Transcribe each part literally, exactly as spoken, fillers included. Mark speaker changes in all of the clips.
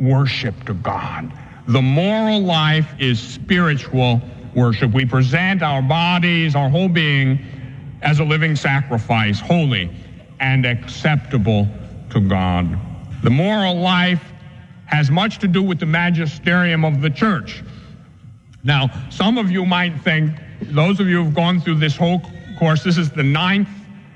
Speaker 1: worship to God. The moral life is spiritual worship. We present our bodies, our whole being, as a living sacrifice, holy and acceptable to God. The moral life has much to do with the magisterium of the church. Now, some of you might think, those of you who have gone through this whole course, this is the ninth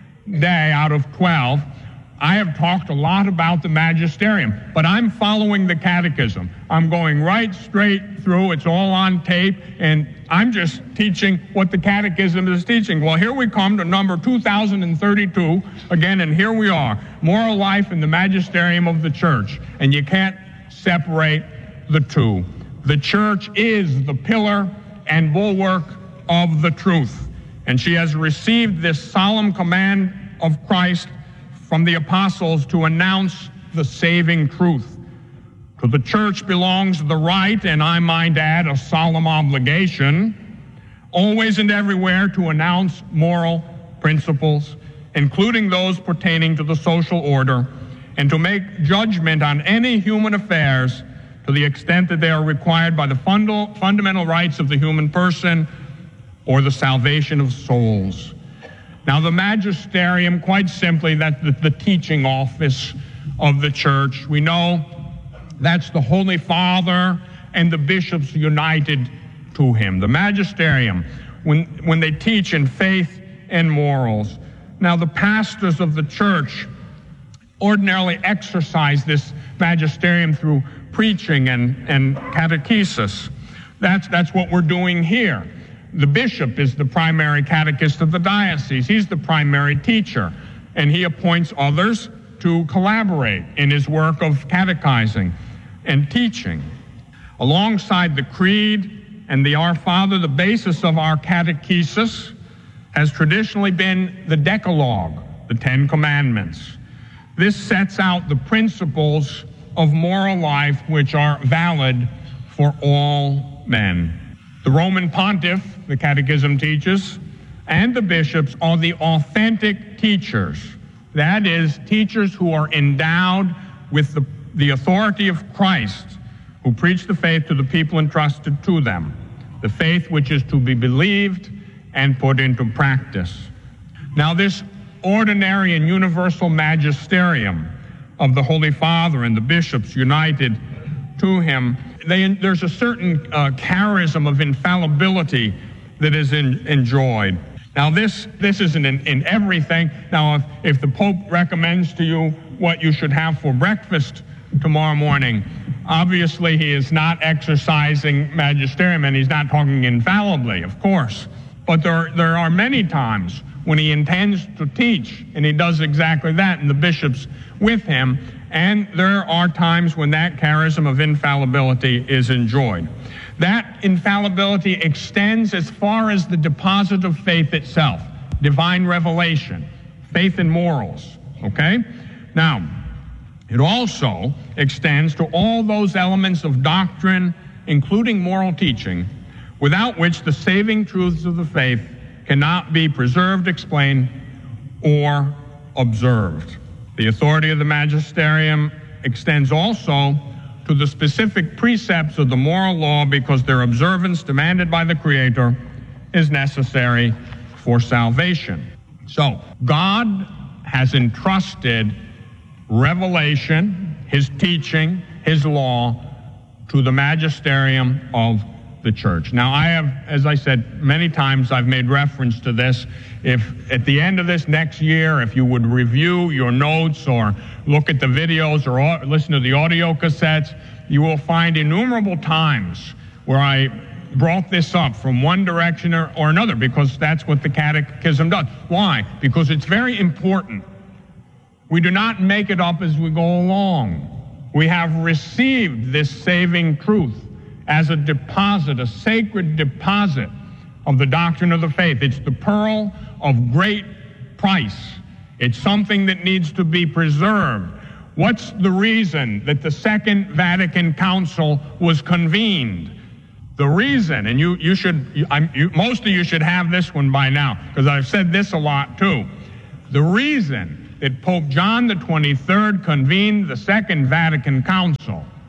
Speaker 1: day out of twelve. I have talked a lot about the magisterium, but I'm following the catechism. I'm going right straight through. It's all on tape, and I'm just teaching what the catechism is teaching. Well, here we come to number two thousand thirty-two again, and here we are. Moral life in the magisterium of the church, and you can't separate the two. The church is the pillar and bulwark of the truth, and she has received this solemn command of Christ from the apostles to announce the saving truth. To the church belongs the right, and I might add, a solemn obligation, always and everywhere to announce moral principles, including those pertaining to the social order, and to make judgment on any human affairs to the extent that they are required by the funda- fundamental rights of the human person or the salvation of souls. Now, the magisterium, quite simply, that's the, the teaching office of the church. We know that's the Holy Father and the bishops united to him. The magisterium, when, when they teach in faith and morals. Now, the pastors of the church ordinarily exercise this magisterium through preaching and, and catechesis. That's, that's what we're doing here. The bishop is the primary catechist of the diocese. He's the primary teacher, and he appoints others to collaborate in his work of catechizing and teaching. Alongside the Creed and the Our Father, the basis of our catechesis has traditionally been the Decalogue, the Ten Commandments. This sets out the principles of moral life which are valid for all men. The Roman pontiff, the catechism teaches, and the bishops are the authentic teachers. That is, teachers who are endowed with the, the authority of Christ, who preach the faith to the people entrusted to them, the faith which is to be believed and put into practice. Now, this ordinary and universal magisterium of the Holy Father and the bishops united to him, They, there's a certain uh, charism of infallibility that is in, enjoyed. Now, this this isn't in, in everything. Now, if, if the Pope recommends to you what you should have for breakfast tomorrow morning, obviously he is not exercising magisterium, and he's not talking infallibly, of course. But there, there are many times when he intends to teach, and he does exactly that, and the bishops with him. And there are times when that charism of infallibility is enjoyed. That infallibility extends as far as the deposit of faith itself, divine revelation, faith and morals, okay? Now, it also extends to all those elements of doctrine, including moral teaching, without which the saving truths of the faith cannot be preserved, explained, or observed. The authority of the magisterium extends also to the specific precepts of the moral law because their observance demanded by the Creator is necessary for salvation. So, God has entrusted revelation, his teaching, his law, to the magisterium of the church. Now, I have, as I said, many times I've made reference to this. If at the end of this next year, if you would review your notes or look at the videos or listen to the audio cassettes, you will find innumerable times where I brought this up from one direction or, or another, because that's what the catechism does. Why? Because it's very important. We do not make it up as we go along. We have received this saving truth as a deposit, a sacred deposit of the doctrine of the faith. It's the pearl of great price. It's something that needs to be preserved. What's the reason that the Second Vatican Council was convened? The reason, and you, you should, you, I'm, you, most of you should have this one by now, because I've said this a lot too. The reason that Pope John the twenty-third convened the Second Vatican Council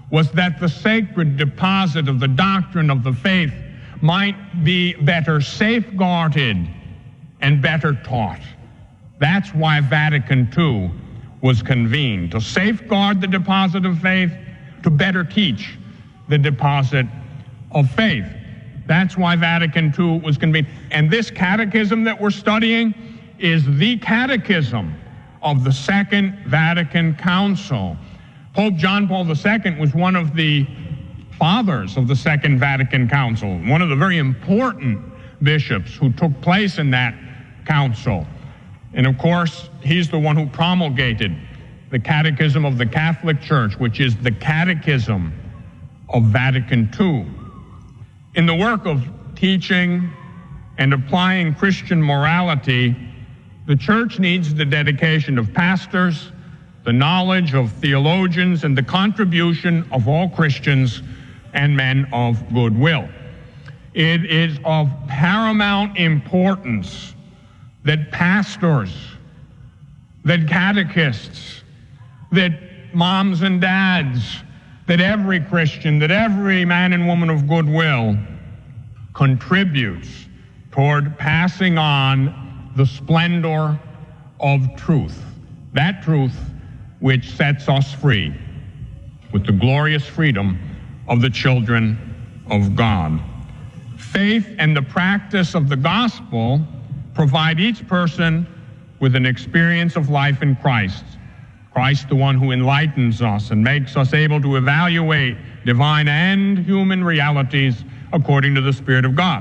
Speaker 1: was that the sacred deposit of the doctrine of the faith might be better safeguarded and better taught. That's why Vatican Two was convened, to safeguard the deposit of faith, to better teach the deposit of faith. That's why Vatican Two was convened. And this catechism that we're studying is the catechism of the Second Vatican Council. Pope John Paul the Second was one of the fathers of the Second Vatican Council, one of the very important bishops who took place in that council. And of course, he's the one who promulgated the Catechism of the Catholic Church, which is the Catechism of Vatican Two. In the work of teaching and applying Christian morality, the Church needs the dedication of pastors, the knowledge of theologians, and the contribution of all Christians and men of goodwill. It is of paramount importance that pastors, that catechists, that moms and dads, that every Christian, that every man and woman of goodwill contributes toward passing on the splendor of truth, that truth which sets us free with the glorious freedom of the children of God. Faith and the practice of the gospel provide each person with an experience of life in Christ. Christ, the one who enlightens us and makes us able to evaluate divine and human realities according to the Spirit of God.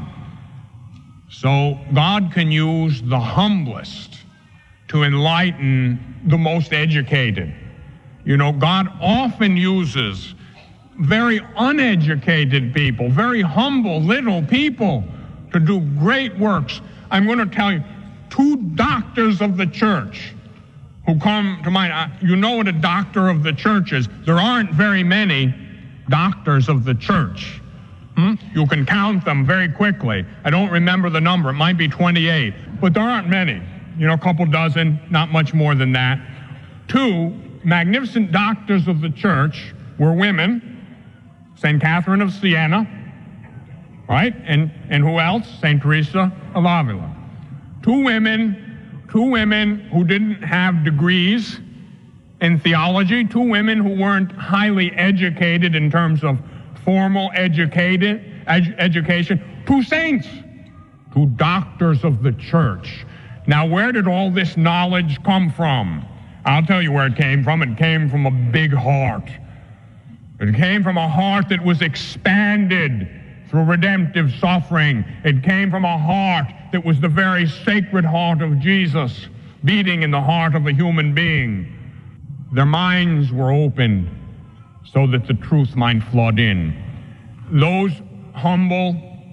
Speaker 1: So God can use the humblest to enlighten the most educated. You know, God often uses very uneducated people, very humble little people, to do great works. I'm going to tell you, two doctors of the church who come to mind. You know what a doctor of the church is. There aren't very many doctors of the church. Hmm? You can count them very quickly. I don't remember the number. It might be twenty-eight, but there aren't many. You know, a couple dozen, not much more than that. Two magnificent doctors of the church were women. Saint Catherine of Siena, right? And and who else? Saint Teresa of Avila. Two women, two women who didn't have degrees in theology, two women who weren't highly educated in terms of formal educated ed, education, two saints, two doctors of the church. Now, where did all this knowledge come from? I'll tell you where it came from. It came from a big heart. It came from a heart that was expanded through redemptive suffering. It came from a heart that was the very sacred heart of Jesus, beating in the heart of a human being. Their minds were opened so that the truth might flood in. Those humble,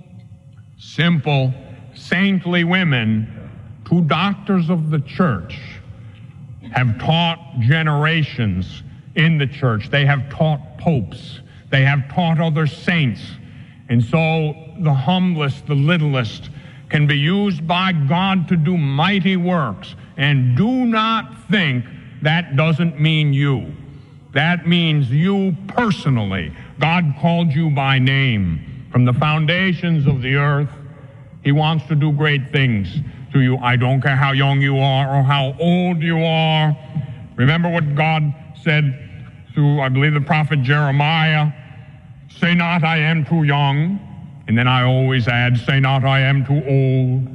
Speaker 1: simple, saintly women, two doctors of the church, have taught generations in the church. They have taught popes. They have taught other saints. And so the humblest, the littlest, can be used by God to do mighty works. And do not think that doesn't mean you. That means you personally. God called you by name. From the foundations of the earth, he wants to do great things to you. I don't care how young you are or how old you are. Remember what God said through, I believe, the prophet Jeremiah. Say not, I am too young. And then I always add, say not, I am too old.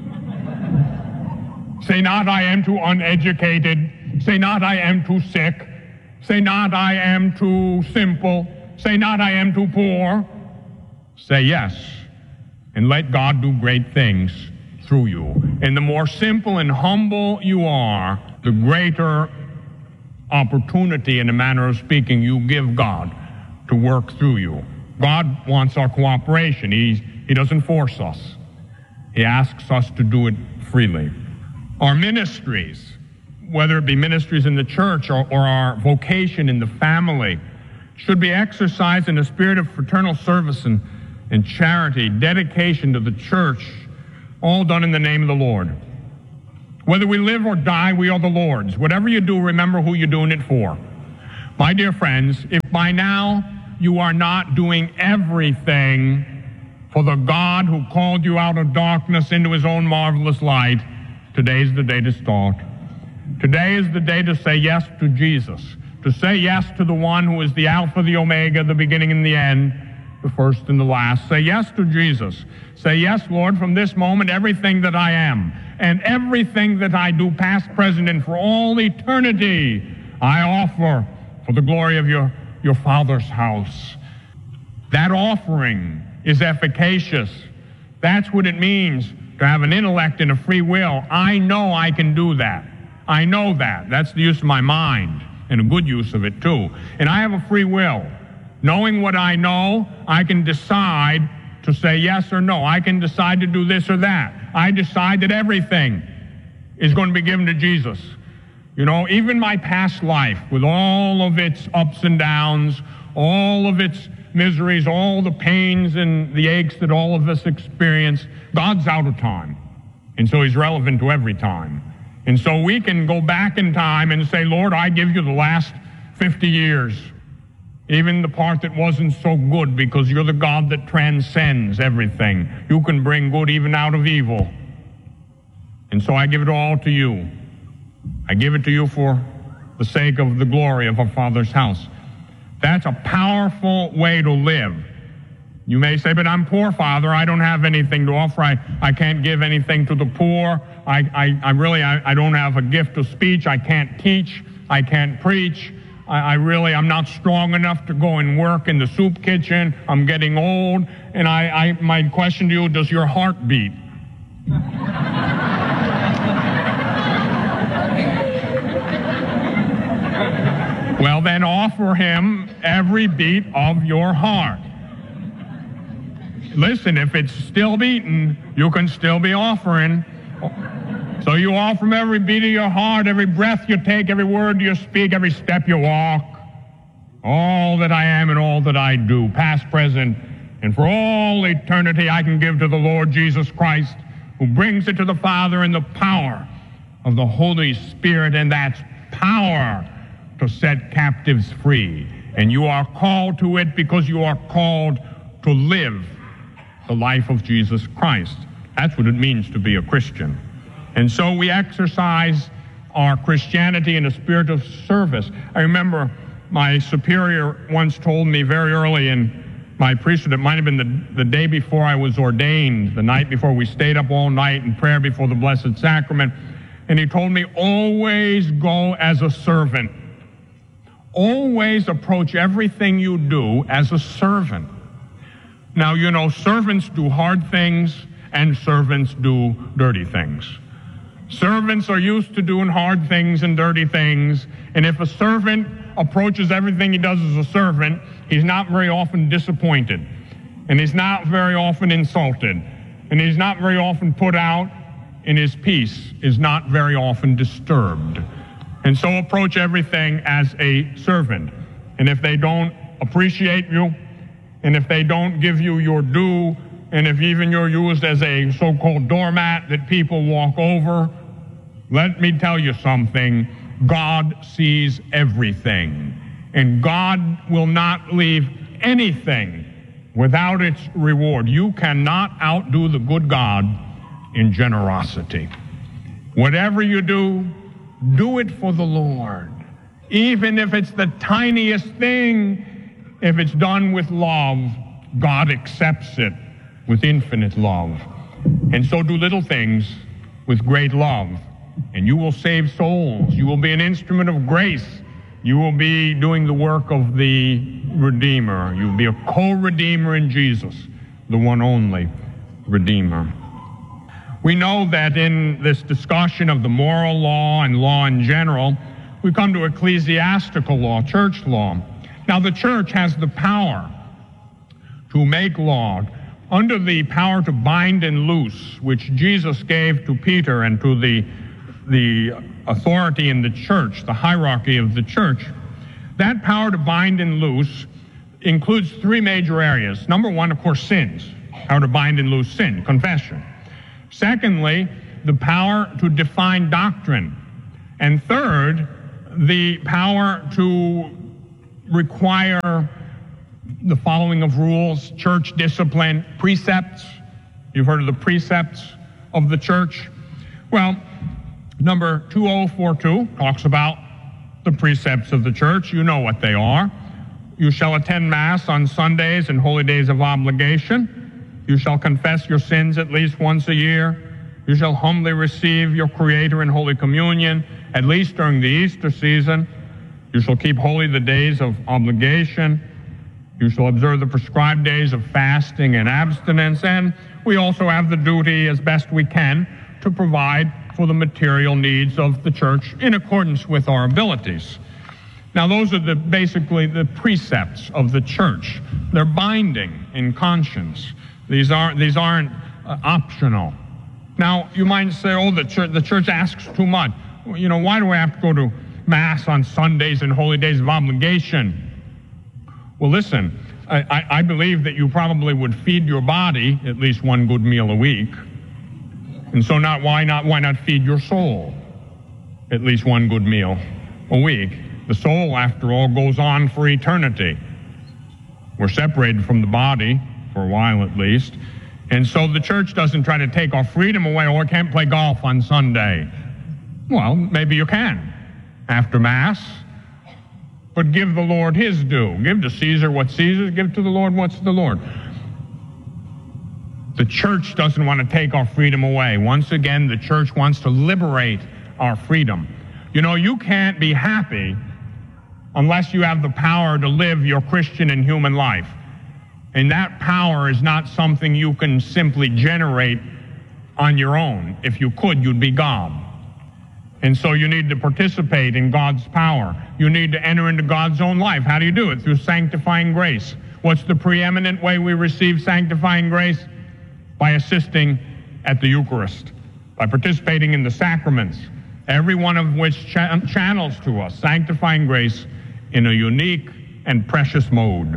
Speaker 1: Say not, I am too uneducated. Say not, I am too sick. Say not, I am too simple. Say not, I am too poor. Say yes, and let God do great things through you. And the more simple and humble you are, the greater opportunity, in a manner of speaking, you give God to work through you. God wants our cooperation. He, he doesn't force us. He asks us to do it freely. Our ministries, whether it be ministries in the church or, or our vocation in the family, should be exercised in a spirit of fraternal service and, and charity, dedication to the church, all done in the name of the Lord. Whether we live or die, we are the Lord's. Whatever you do, remember who you're doing it for. My dear friends, if by now you are not doing everything for the God who called you out of darkness into his own marvelous light, today's the day to start. Today is the day to say yes to Jesus, to say yes to the one who is the Alpha, the Omega, the beginning and the end, the first and the last. Say yes to Jesus. Say, yes, Lord, from this moment, everything that I am and everything that I do, past, present, and for all eternity, I offer for the glory of your, your Father's house. That offering is efficacious. That's what it means to have an intellect and a free will. I know I can do that. I know that. That's the use of my mind, and a good use of it too. And I have a free will. Knowing what I know, I can decide to say yes or no. I can decide to do this or that. I decide that everything is going to be given to Jesus. You know, even my past life, with all of its ups and downs, all of its miseries, all the pains and the aches that all of us experience, God's out of time. And so he's relevant to every time. And so we can go back in time and say, Lord, I give you the last fifty years, even the part that wasn't so good, because you're the God that transcends everything. You can bring good even out of evil. And so I give it all to you. I give it to you for the sake of the glory of our Father's house. That's a powerful way to live. You may say, but I'm poor, Father. I don't have anything to offer. I, I can't give anything to the poor. I, I, I really, I, I don't have a gift of speech. I can't teach. I can't preach. I, I really, I'm not strong enough to go and work in the soup kitchen. I'm getting old. And I, I my question to you, does your heart beat? Well, then offer him every beat of your heart. Listen, if it's still beating, you can still be offering. So you offer him every beat of your heart, every breath you take, every word you speak, every step you walk. All that I am and all that I do, past, present, and for all eternity, I can give to the Lord Jesus Christ, who brings it to the Father in the power of the Holy Spirit, and that's power to set captives free. And you are called to it because you are called to live the life of Jesus Christ. That's what it means to be a Christian. And so we exercise our Christianity in a spirit of service. I remember my superior once told me very early in my priesthood, it might have been the, the day before I was ordained, the night before, we stayed up all night in prayer before the Blessed Sacrament, and he told me, always go as a servant. Always approach everything you do as a servant. Now, you know, servants do hard things and servants do dirty things. Servants are used to doing hard things and dirty things, and if a servant approaches everything he does as a servant, he's not very often disappointed, and he's not very often insulted, and he's not very often put out, and his peace is not very often disturbed. And so approach everything as a servant. And if they don't appreciate you, and if they don't give you your due, and if even you're used as a so-called doormat that people walk over, let me tell you something. God sees everything. And God will not leave anything without its reward. You cannot outdo the good God in generosity. Whatever you do, do it for the Lord. Even if it's the tiniest thing, if it's done with love, God accepts it with infinite love. And so do little things with great love, and you will save souls. You will be an instrument of grace. You will be doing the work of the Redeemer. You will be a co-redeemer in Jesus, the one only Redeemer. We know that in this discussion of the moral law and law in general, we come to ecclesiastical law, church law. Now, the church has the power to make law, under the power to bind and loose, which Jesus gave to Peter and to the, the authority in the church, the hierarchy of the church. That power to bind and loose includes three major areas. Number one, of course, sins. Power to bind and loose sin, confession. Secondly, the power to define doctrine. And third, the power to require the following of rules: church discipline, precepts. You've heard of the precepts of the church. Well, number two oh four two talks about the precepts of the church. You know what they are. You shall attend Mass on Sundays and holy days of obligation. You shall confess your sins at least once a year. You shall humbly receive your Creator in Holy Communion, at least during the Easter season. You shall keep holy the days of obligation. You shall observe the prescribed days of fasting and abstinence. And we also have the duty, as best we can, to provide for the material needs of the church in accordance with our abilities. Now, those are the basically the precepts of the church. They're binding in conscience. These aren't, these aren't uh, optional. Now, you might say, oh, the church, the church asks too much. You know, why do I have to go to Mass on Sundays and holy days of obligation? Well, listen, I, I believe that you probably would feed your body at least one good meal a week. And so not why not why not feed your soul at least one good meal a week? The soul, after all, goes on for eternity. We're separated from the body for a while at least. And so the church doesn't try to take our freedom away. Oh, I can't play golf on Sunday. Well, maybe you can after Mass. But give the Lord his due. Give to Caesar what's Caesar's. Give to the Lord what's the Lord. The church doesn't want to take our freedom away. Once again, the church wants to liberate our freedom. You know, you can't be happy unless you have the power to live your Christian and human life. And that power is not something you can simply generate on your own. If you could, you'd be God. And so you need to participate in God's power. You need to enter into God's own life. How do you do it? Through sanctifying grace. What's the preeminent way we receive sanctifying grace? By assisting at the Eucharist, by participating in the sacraments, every one of which cha- channels to us sanctifying grace in a unique and precious mode.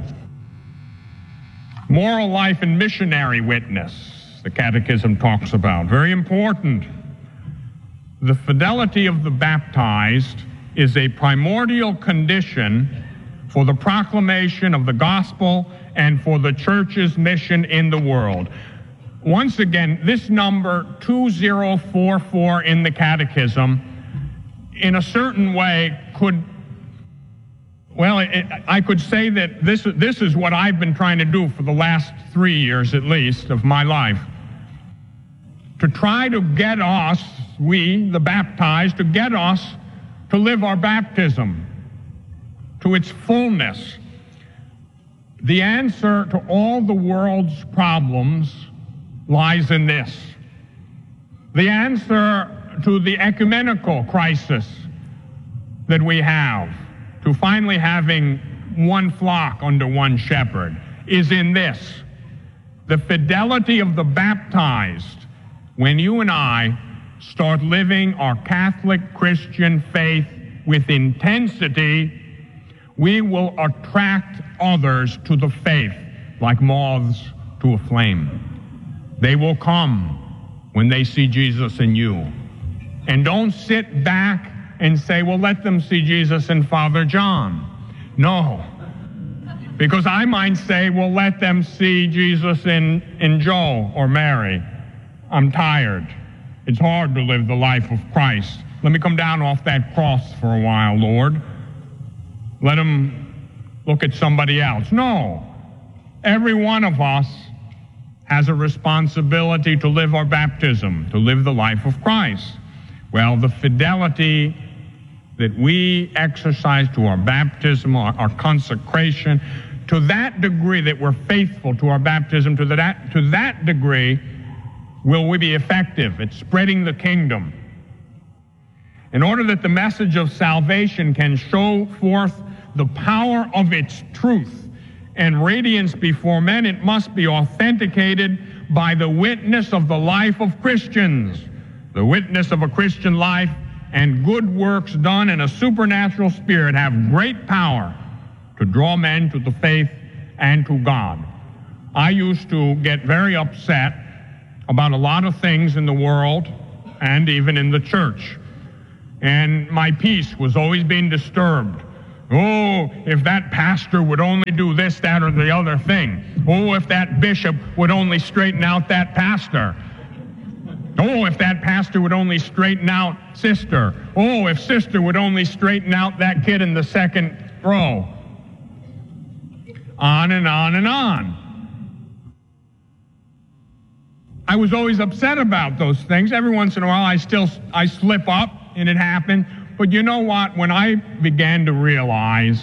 Speaker 1: Moral life and missionary witness, the Catechism talks about. Very important. The fidelity of the baptized is a primordial condition for the proclamation of the gospel and for the church's mission in the world. Once again, this number two oh four four in the Catechism, in a certain way, could, well, it, I could say that this, this is what I've been trying to do for the last three years, at least, of my life. To try to get us, we, the baptized, to get us to live our baptism to its fullness. The answer to all the world's problems lies in this. The answer to the ecumenical crisis that we have, to finally having one flock under one shepherd, is in this: the fidelity of the baptized. When you and I start living our Catholic Christian faith with intensity, we will attract others to the faith like moths to a flame. They will come when they see Jesus in you. And don't sit back and say, well, let them see Jesus in Father John. No. Because I might say, well, let them see Jesus in, in Joe or Mary. I'm tired. It's hard to live the life of Christ. Let me come down off that cross for a while, Lord. Let them look at somebody else. No. Every one of us has a responsibility to live our baptism, to live the life of Christ. Well, the fidelity that we exercise to our baptism, our, our consecration, to that degree that we're faithful to our baptism, to that, to that degree will we be effective at spreading the kingdom. In order that the message of salvation can show forth the power of its truth and radiance before men, it must be authenticated by the witness of the life of Christians. The witness of a Christian life and good works done in a supernatural spirit have great power to draw men to the faith and to God. I used to get very upset about a lot of things in the world and even in the church. And my peace was always being disturbed. Oh, if that pastor would only do this, that, or the other thing. Oh, if that bishop would only straighten out that pastor. Oh, if that pastor would only straighten out sister. Oh, if sister would only straighten out that kid in the second row. On and on and on. I was always upset about those things. Every once in a while I still I slip up and it happened. But you know what? When I began to realize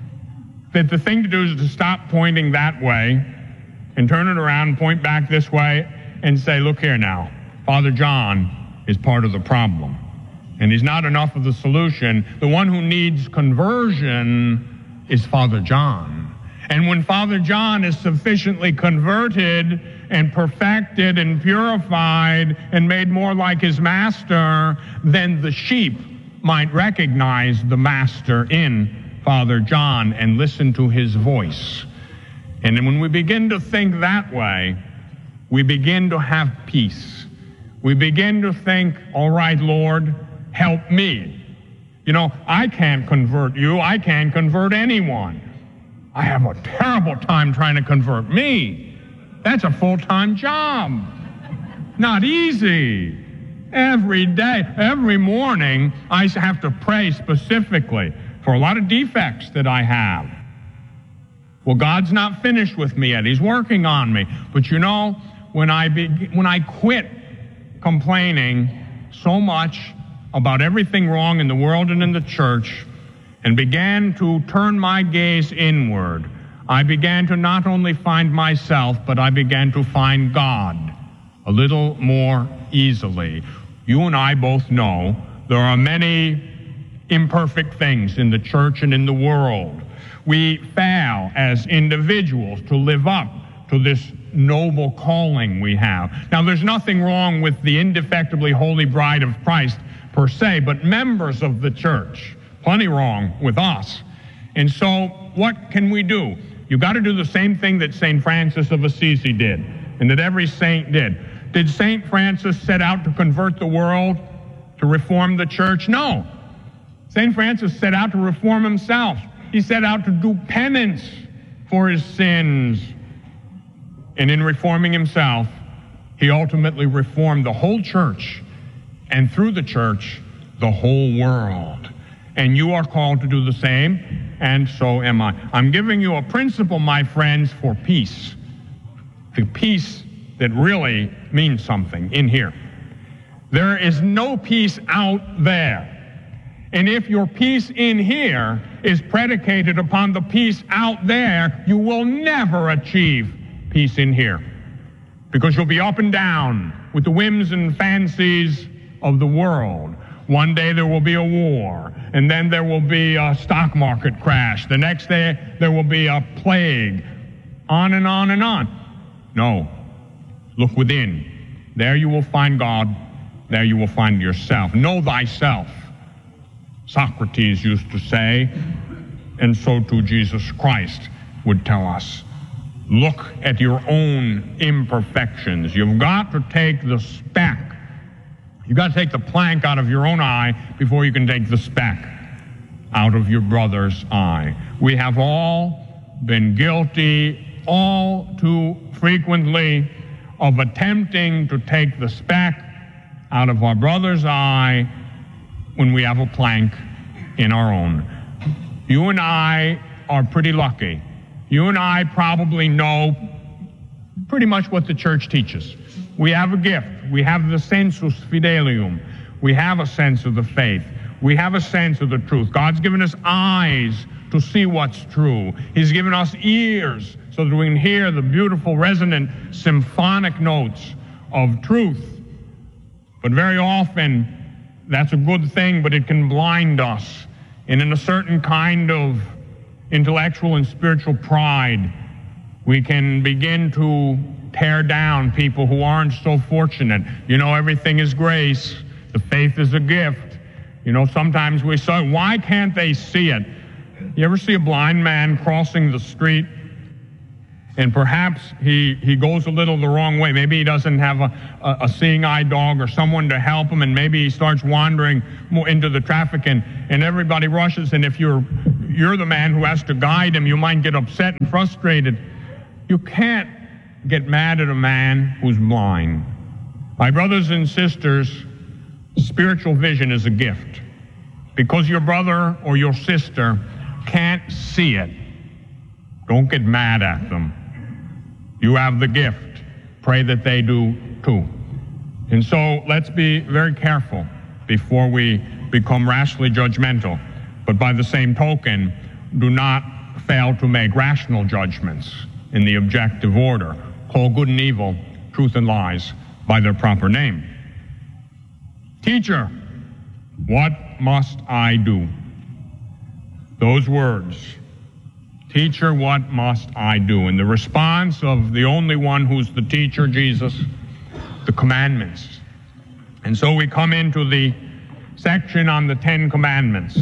Speaker 1: that the thing to do is to stop pointing that way and turn it around and point back this way and say, look here now, Father John is part of the problem. And he's not enough of the solution. The one who needs conversion is Father John. And when Father John is sufficiently converted and perfected and purified and made more like his master, then the sheep might recognize the master in Father John and listen to his voice. And then when we begin to think that way, we begin to have peace. We begin to think, all right, Lord, help me. You know, I can't convert you. I can't convert anyone. I have a terrible time trying to convert me. That's a full-time job. Not easy. Every day, every morning, I have to pray specifically for a lot of defects that I have. Well, God's not finished with me yet. He's working on me. But you know, when I be, when I quit complaining so much about everything wrong in the world and in the church and began to turn my gaze inward, I began to not only find myself, but I began to find God a little more easily. You and I both know there are many imperfect things in the church and in the world. We fail as individuals to live up to this noble calling we have. Now, there's nothing wrong with the indefectibly holy bride of Christ per se, but members of the church, plenty wrong with us. And so what can we do? You've got to do the same thing that Saint Francis of Assisi did and that every saint did. Did Saint Francis set out to convert the world, to reform the church? No. Saint Francis set out to reform himself. He set out to do penance for his sins. And in reforming himself, he ultimately reformed the whole church, and through the church, the whole world. And you are called to do the same, and so am I. I'm giving you a principle, my friends, for peace. The peace that really means something in here. There is no peace out there. And if your peace in here is predicated upon the peace out there, you will never achieve peace in here. Because you'll be up and down with the whims and fancies of the world. One day there will be a war, and then there will be a stock market crash. The next day there will be a plague. On and on and on. No. Look within. There you will find God. There you will find yourself. Know thyself, Socrates used to say, and so too Jesus Christ would tell us. Look at your own imperfections. You've got to take the speck. You've got to take the plank out of your own eye before you can take the speck out of your brother's eye. We have all been guilty all too frequently of attempting to take the speck out of our brother's eye when we have a plank in our own. You and I are pretty lucky. You and I probably know pretty much what the church teaches. We have a gift. We have the sensus fidelium. We have a sense of the faith. We have a sense of the truth. God's given us eyes to see what's true. He's given us ears so that we can hear the beautiful, resonant, symphonic notes of truth. But very often, that's a good thing, but it can blind us. And in a certain kind of intellectual and spiritual pride, we can begin to tear down people who aren't so fortunate. You know, everything is grace. The faith is a gift. You know, sometimes we say, why can't they see it? You ever see a blind man crossing the street? And perhaps he, he goes a little the wrong way. Maybe he doesn't have a, a, a seeing eye dog or someone to help him, and maybe he starts wandering more into the traffic, and, and everybody rushes. And if you're you're the man who has to guide him. You might get upset and frustrated. You can't get mad at a man who's blind. My brothers and sisters, spiritual vision is a gift. Because your brother or your sister can't see it, don't get mad at them. You have the gift. Pray that they do too. And so let's be very careful before we become rashly judgmental. But by the same token, do not fail to make rational judgments in the objective order. Call good and evil, truth and lies, by their proper name. Teacher, what must I do? Those words. Teacher, what must I do? And the response of the only one who's the teacher, Jesus, the commandments. And so we come into the section on the Ten Commandments.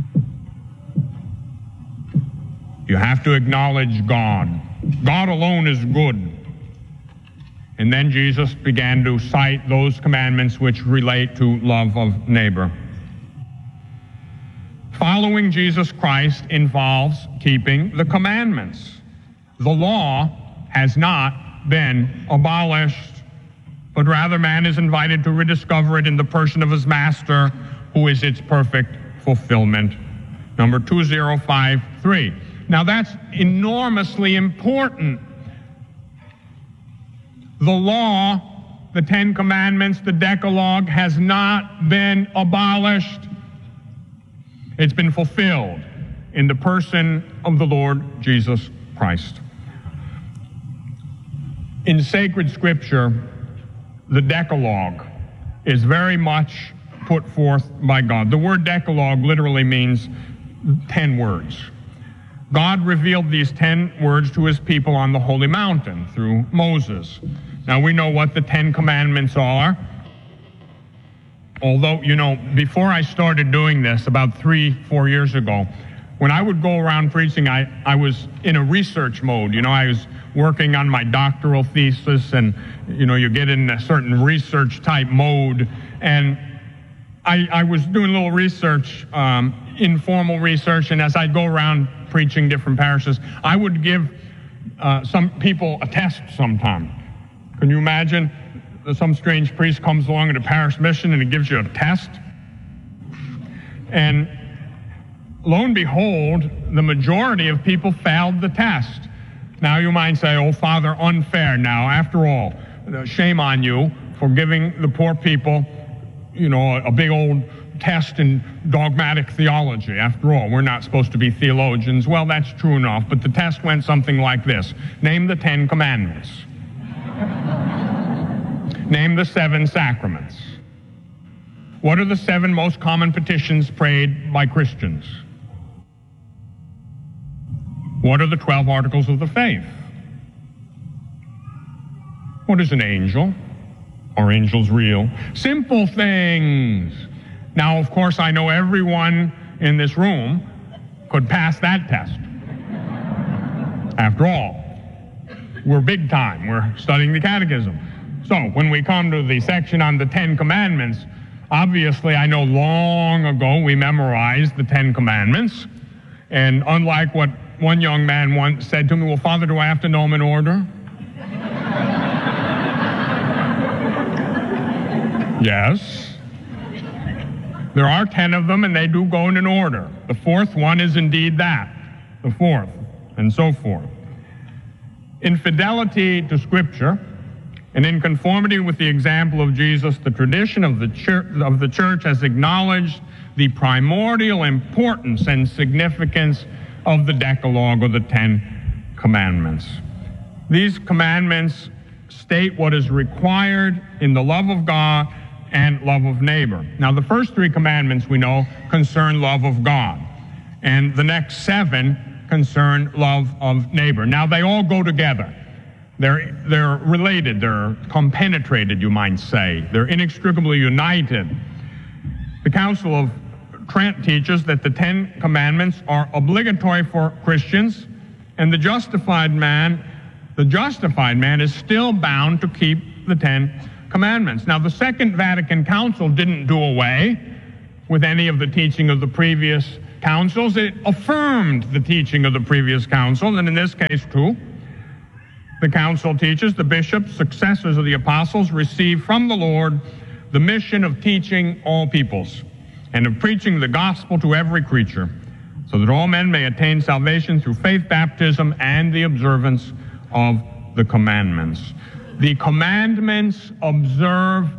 Speaker 1: You have to acknowledge God. God alone is good. And then Jesus began to cite those commandments which relate to love of neighbor. Following Jesus Christ involves keeping the commandments. The law has not been abolished, but rather man is invited to rediscover it in the person of his master, who is its perfect fulfillment. Number two zero five three. Now that's enormously important. The law, the Ten Commandments, the Decalogue has not been abolished. It's been fulfilled in the person of the Lord Jesus Christ. In sacred scripture, the Decalogue is very much put forth by God. The word Decalogue literally means ten words. God revealed these ten words to his people on the holy mountain through Moses. Now we know what the Ten Commandments are. Although, you know, before I started doing this about three, four years ago, when I would go around preaching, I, I was in a research mode. You know, I was working on my doctoral thesis, and, you know, you get in a certain research type mode. And I, I was doing a little research, um, informal research, and as I'd go around preaching different parishes, I would give uh, some people a test sometime. Can you imagine? Some strange priest comes along at a parish mission and he gives you a test. And lo and behold, the majority of people failed the test. Now you might say, oh, Father, unfair. Now, after all, shame on you for giving the poor people, you know, a big old test in dogmatic theology. After all, we're not supposed to be theologians. Well, that's true enough, but the test went something like this. Name the Ten Commandments. Name the seven sacraments. What are the seven most common petitions prayed by Christians? What are the twelve articles of the faith? What is an angel? Are angels real? Simple things. Now, of course, I know everyone in this room could pass that test. After all, we're big time. We're studying the catechism. So when we come to the section on the Ten Commandments, obviously I know long ago we memorized the Ten Commandments. And unlike what one young man once said to me, well, Father, do I have to know them in order? Yes. There are ten of them, and they do go in an order. The fourth one is indeed that, the fourth, and so forth. In fidelity to Scripture, and in conformity with the example of Jesus, the tradition of the church, of the church has acknowledged the primordial importance and significance of the Decalogue, or the Ten Commandments. These commandments state what is required in the love of God and love of neighbor. Now, the first three commandments, we know, concern love of God, and the next seven concern love of neighbor. Now, they all go together. They're, they're related, they're compenetrated, you might say. They're inextricably united. The Council of Trent teaches that the Ten Commandments are obligatory for Christians, and the justified man, the justified man is still bound to keep the Ten Commandments. Now, the Second Vatican Council didn't do away with any of the teaching of the previous councils, it affirmed the teaching of the previous council, and in this case too, the council teaches the bishops, successors of the apostles, receive from the Lord the mission of teaching all peoples and of preaching the gospel to every creature, so that all men may attain salvation through faith, baptism, and the observance of the commandments. The commandments observe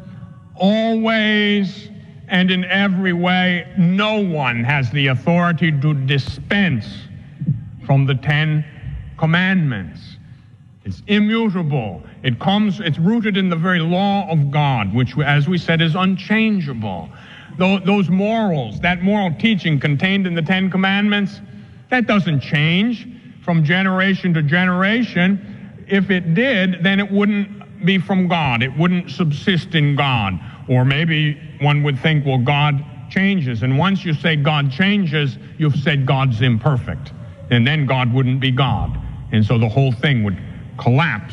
Speaker 1: always and in every way. No one has the authority to dispense from the Ten Commandments. It's immutable. It comes, it's rooted in the very law of God, which, as we said, is unchangeable. Those morals, that moral teaching contained in the Ten Commandments, that doesn't change from generation to generation. If it did, then it wouldn't be from God. It wouldn't subsist in God. Or maybe one would think, well, God changes. And once you say God changes, you've said God's imperfect. And then God wouldn't be God. And so the whole thing would collapse.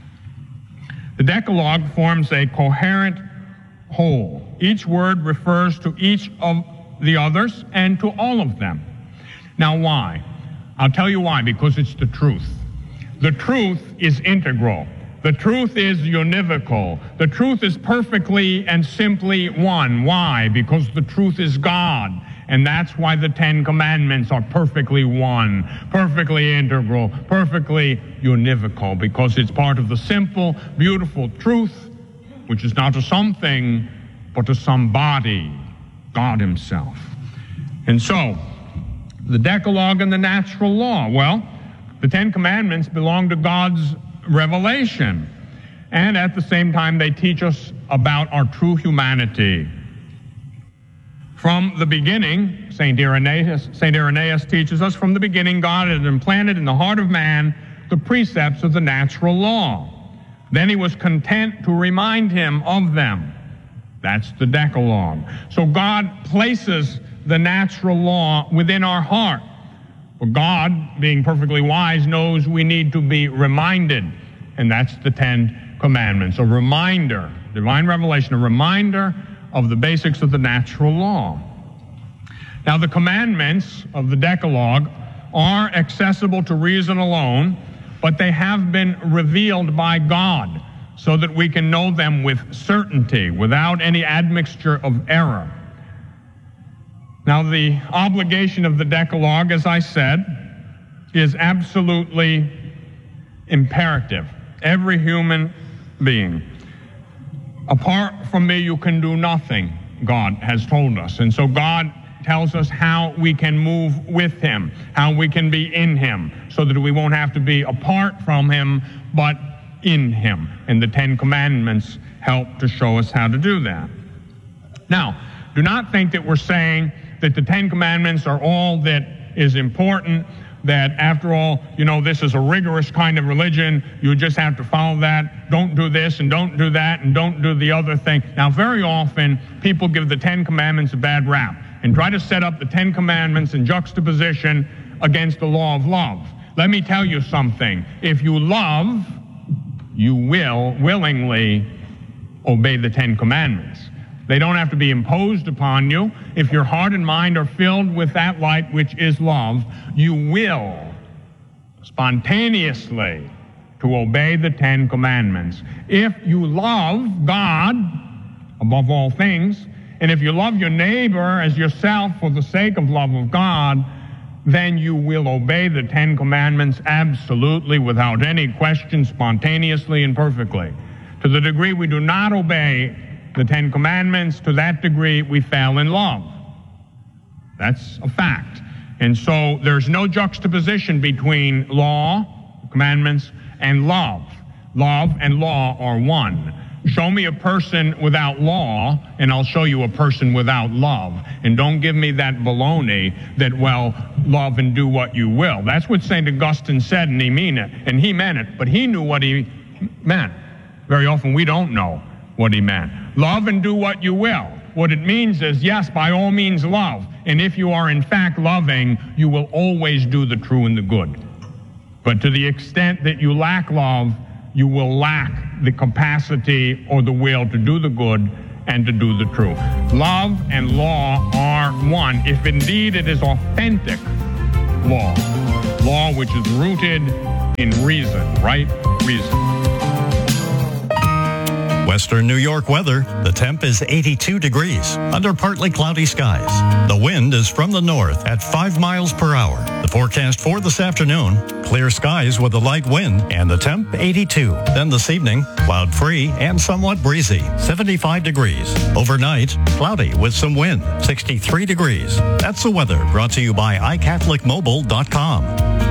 Speaker 1: The Decalogue forms a coherent whole. Each word refers to each of the others and to all of them. Now, why? I'll tell you why, because it's the truth. The truth is integral. The truth is univocal. The truth is perfectly and simply one. Why? Because the truth is God. And that's why the Ten Commandments are perfectly one, perfectly integral, perfectly univocal, because it's part of the simple, beautiful truth, which is not to something, but to somebody, God himself. And so, the Decalogue and the natural law. Well, the Ten Commandments belong to God's revelation. And at the same time, they teach us about our true humanity. From the beginning, Saint Irenaeus, Saint Irenaeus teaches us, from the beginning, God had implanted in the heart of man the precepts of the natural law. Then he was content to remind him of them. That's the Decalogue. So God places the natural law within our heart. But God, being perfectly wise, knows we need to be reminded. And that's the Ten Commandments. A reminder, divine revelation, a reminder of the basics of the natural law. Now, the commandments of the Decalogue are accessible to reason alone, but they have been revealed by God so that we can know them with certainty, without any admixture of error. Now, the obligation of the Decalogue, as I said, is absolutely imperative. Every human being. Apart from me, you can do nothing, God has told us. And so God tells us how we can move with him, how we can be in him, so that we won't have to be apart from him, but in him. And the Ten Commandments help to show us how to do that. Now, do not think that we're saying that the Ten Commandments are all that is important, that after all, you know, this is a rigorous kind of religion. You just have to follow that. Don't do this and don't do that and don't do the other thing. Now, very often, people give the Ten Commandments a bad rap and try to set up the Ten Commandments in juxtaposition against the law of love. Let me tell you something. If you love, you will willingly obey the Ten Commandments. They don't have to be imposed upon you. If your heart and mind are filled with that light which is love, you will spontaneously to obey the Ten Commandments. If you love God above all things, and if you love your neighbor as yourself for the sake of love of God, then you will obey the Ten Commandments absolutely, without any question, spontaneously and perfectly. To the degree we do not obey the Ten Commandments, to that degree we fail in love. That's a fact. And so there's no juxtaposition between law, commandments, and love. Love and law are one. Show me a person without law, and I'll show you a person without love. And don't give me that baloney that, well, love and do what you will. That's what Saint Augustine said, and he mean it, and he meant it, but he knew what he meant. Very often we don't know what he meant. Love and do what you will. What it means is, yes, by all means love. And if you are in fact loving, you will always do the true and the good. But to the extent that you lack love, you will lack the capacity or the will to do the good and to do the truth. Love and law are one, if indeed it is authentic law. Law which is rooted in reason, right? Reason.
Speaker 2: Western New York weather. The temp is eighty-two degrees under partly cloudy skies. The wind is from the north at five miles per hour. The forecast for this afternoon, clear skies with a light wind and the temp eighty-two. Then this evening, cloud-free and somewhat breezy, seventy-five degrees. Overnight, cloudy with some wind, sixty-three degrees. That's the weather brought to you by i catholic mobile dot com.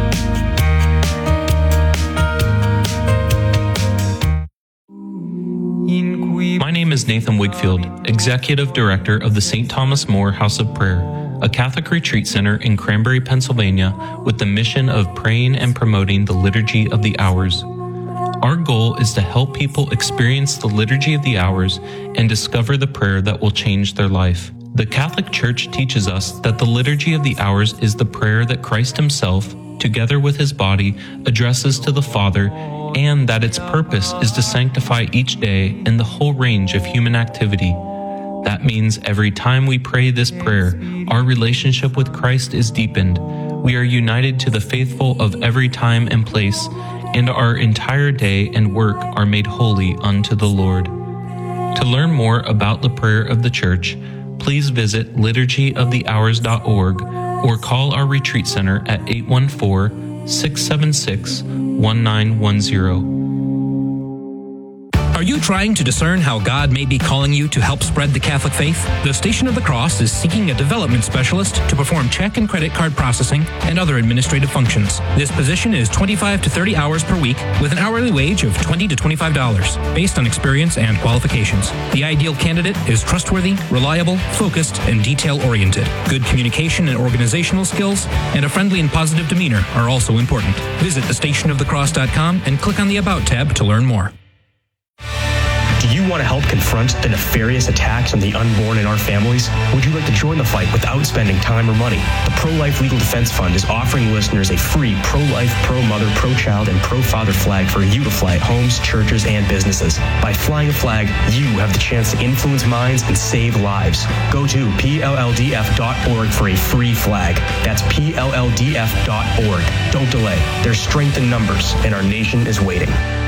Speaker 3: My name is Nathan Wigfield, Executive Director of the Saint Thomas More House of Prayer, a Catholic retreat center in Cranberry, Pennsylvania, with the mission of praying and promoting the Liturgy of the Hours. Our goal is to help people experience the Liturgy of the Hours and discover the prayer that will change their life. The Catholic Church teaches us that the Liturgy of the Hours is the prayer that Christ himself, together with his body, addresses to the Father, and that its purpose is to sanctify each day in the whole range of human activity. That means every time we pray this prayer, our relationship with Christ is deepened. We are united to the faithful of every time and place, and our entire day and work are made holy unto the Lord. To learn more about the prayer of the Church, please visit liturgy of the hours dot org or call our retreat center at eight one four, six seven six, one nine one zero.
Speaker 4: Are you trying to discern how God may be calling you to help spread the Catholic faith? The Station of the Cross is seeking a development specialist to perform check and credit card processing and other administrative functions. This position is twenty-five to thirty hours per week with an hourly wage of twenty to twenty-five dollars based on experience and qualifications. The ideal candidate is trustworthy, reliable, focused, and detail-oriented. Good communication and organizational skills and a friendly and positive demeanor are also important. Visit the station of the cross dot com and click on the About tab to learn more.
Speaker 5: Do you want to help confront the nefarious attacks on the unborn in our families? Would you like to join the fight without spending time or money? The Pro-Life Legal Defense Fund is offering listeners a free pro-life, pro-mother, pro-child, and pro-father flag for you to fly at homes, churches, and businesses. By flying a flag, you have the chance to influence minds and save lives. Go to P L L D F dot org for a free flag. That's P L L D F dot org. Don't delay. There's strength in numbers, and our nation is waiting.